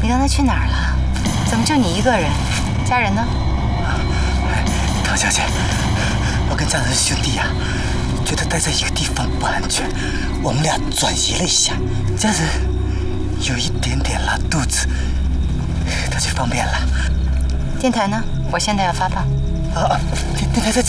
刚才去哪儿了？怎么就你一个人？家人呢？ 唐小姐，我跟家人兄弟呀，觉得待在一个地方不安全，我们俩转移了一下。家人有一点点拉肚子，他去方便了。 电台呢？我现在要发报。 电台在这。